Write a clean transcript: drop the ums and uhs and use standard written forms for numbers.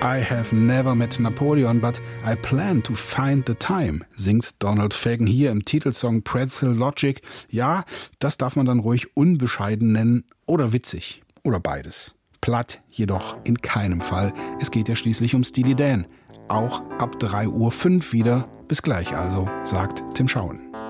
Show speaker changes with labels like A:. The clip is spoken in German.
A: I have never met Napoleon, but I plan to find the time, singt Donald Fagen hier im Titelsong Pretzel Logic. Ja, das darf man dann ruhig unbescheiden nennen oder witzig oder beides. Platt jedoch in keinem Fall. Es geht ja schließlich um Steely Dan. Auch ab 3:05 Uhr wieder. Bis gleich also, sagt Tim Schauen.